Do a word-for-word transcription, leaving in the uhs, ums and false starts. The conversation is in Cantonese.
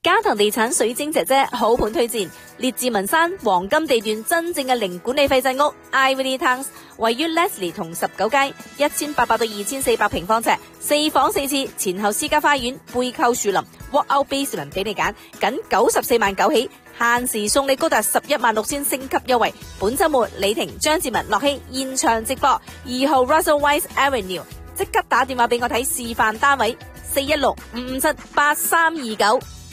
嘉騰地產水晶姐姐好盤推薦，列治文山黃金地段真正嘅零管理費制屋 Ivory Towns， 位於 Leslie 同十九街，一千八百到二千四百平方尺，四房四廁，前後私家花園，背靠樹林 ，walk out basement 俾你揀，僅九十四萬九起，限時送你高達十一萬六千升級優惠。本周末李婷、張志文、樂希現場直播，二號 Russell Weiss Avenue， 即刻打電話俾我睇示範單位，四一六五五七八三二九。